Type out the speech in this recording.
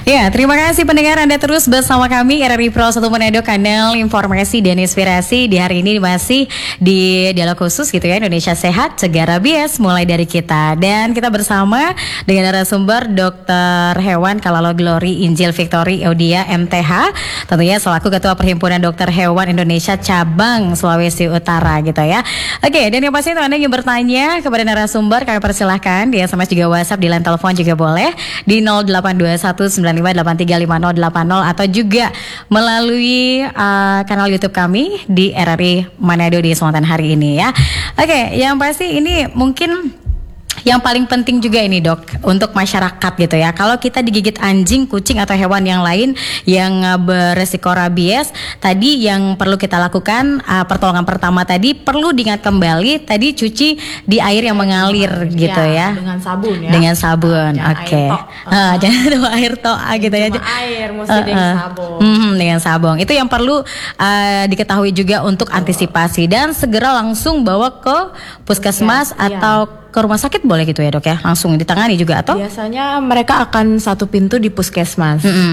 Ya, terima kasih pendengar Anda terus bersama kami RRI Pro 1 Manado, kanal informasi dan inspirasi. Di hari ini masih di dialog khusus gitu ya, Indonesia Sehat, Cegah Rabies, mulai dari kita. Dan kita bersama dengan narasumber Dr. Hewan Kalalo Glory Injil Victory Eudia MTH, tentunya selaku Ketua Perhimpunan Dokter Hewan Indonesia Cabang Sulawesi Utara gitu ya. Oke, dan yang pasti Anda ingin bertanya kepada narasumber, kami persilahkan di SMS juga WhatsApp, di line telepon juga boleh di 082195835080 atau juga melalui kanal YouTube kami di RRI Manado di kesempatan hari ini ya. Oke, yang pasti ini mungkin yang paling penting juga ini dok, untuk masyarakat gitu ya. Kalau kita digigit anjing, kucing atau hewan yang lain yang beresiko rabies, tadi yang perlu kita lakukan pertolongan pertama tadi perlu diingat kembali, tadi cuci di air yang mengalir gitu ya. Dengan sabun ya. Dengan sabun, oke. Jangan air toa gitu ya. Air mesti dengan sabun. Dengan sabun. Itu yang perlu diketahui juga untuk antisipasi, dan segera langsung bawa ke puskesmas atau ke rumah sakit boleh gitu ya dok ya, langsung ditangani juga atau? Biasanya mereka akan satu pintu di puskesmas.